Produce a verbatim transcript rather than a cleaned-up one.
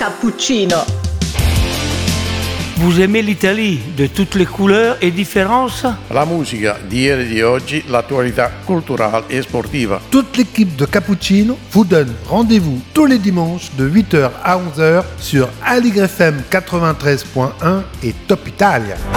Cappuccino. Vous aimez l'Italie de toutes les couleurs et différences? La musica di ieri e di oggi, l'attualità culturale et sportiva. Toute l'équipe de Cappuccino vous donne rendez-vous tous les dimanches de huit heures à onze heures sur Aligre F M quatre-vingt-treize point un et Top Italia.